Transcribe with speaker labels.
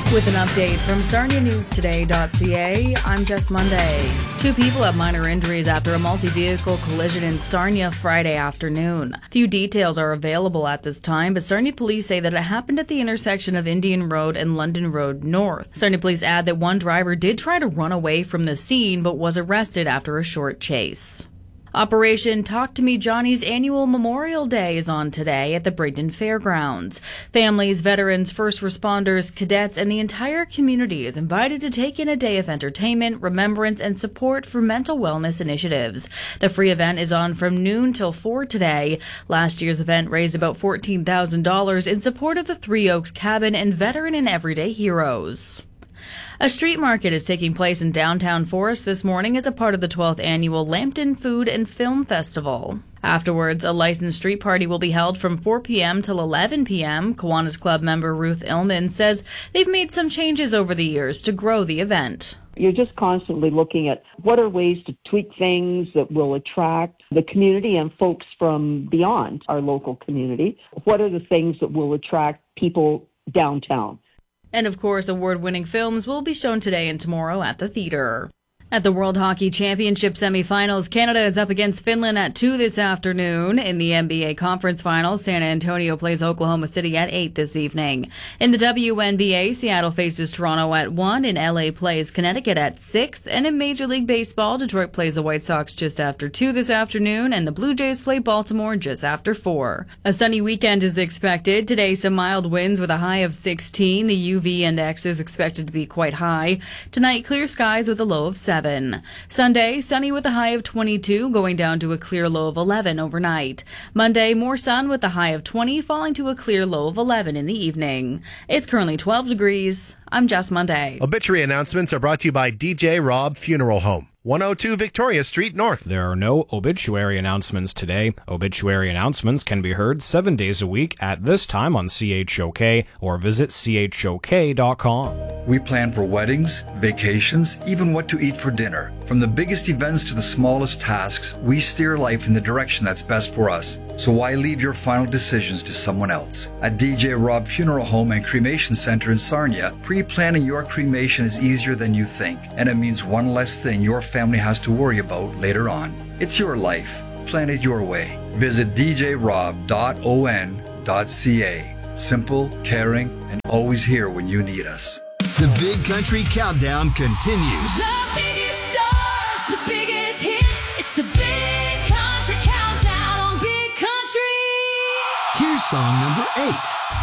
Speaker 1: With an update from SarniaNewsToday.ca, I'm Jess Monday. 2 people have minor injuries after a multi-vehicle collision in Sarnia Friday afternoon. Few details are available at this time, but Sarnia police say that it happened at the intersection of Indian Road and London Road North. Sarnia police add that one driver did try to run away from the scene, but was arrested after a short chase. Operation Talk to Me Johnny's annual Memorial Day is on today at the Bradenton Fairgrounds. Families, veterans, first responders, cadets, and the entire community is invited to take in a day of entertainment, remembrance, and support for mental wellness initiatives. The free event is on from noon till 4 today. Last year's event raised about $14,000 in support of the Three Oaks Cabin and veteran and everyday heroes. A street market is taking place in downtown Forest this morning as a part of the 12th annual Lambton Food and Film Festival. Afterwards, a licensed street party will be held from 4 p.m. till 11 p.m. Kiwanis Club member Ruth Illman says they've made some changes over the years to grow the event.
Speaker 2: You're just constantly looking at what are ways to tweak things that will attract the community and folks from beyond our local community. What are the things that will attract people downtown?
Speaker 1: And of course, award-winning films will be shown today and tomorrow at the theater. At the World Hockey Championship semifinals, Canada is up against Finland at 2 this afternoon. In the NBA Conference Finals, San Antonio plays Oklahoma City at 8 this evening. In the WNBA, Seattle faces Toronto at 1, and LA plays Connecticut at 6. And in Major League Baseball, Detroit plays the White Sox just after 2 this afternoon, and the Blue Jays play Baltimore just after 4. A sunny weekend is expected. Today, some mild winds with a high of 16. The UV index is expected to be quite high. Tonight, clear skies with a low of 7. Sunday, sunny with a high of 22, going down to a clear low of 11 overnight. Monday, more sun with a high of 20, falling to a clear low of 11 in the evening. It's currently 12 degrees. I'm Jess Monday.
Speaker 3: Obituary announcements are brought to you by DJ Robb Funeral Home, 102 Victoria Street North.
Speaker 4: There are no obituary announcements today. Obituary announcements can be heard 7 days a week at this time on CHOK or visit chok.com.
Speaker 5: We plan for weddings, vacations, even what to eat for dinner. From the biggest events to the smallest tasks, we steer life in the direction that's best for us. So why leave your final decisions to someone else? At DJ Robb Funeral Home and Cremation Center in Sarnia, pre-planning your cremation is easier than you think, and it means one less thing your family has to worry about later on. It's your life. Plan it your way. Visit djrob.on.ca. Simple, caring, and always here when you need us.
Speaker 6: The Big Country Countdown continues.
Speaker 7: The biggest stars, the biggest hits. It's the Big Country Countdown on Big Country.
Speaker 6: Here's song number 8.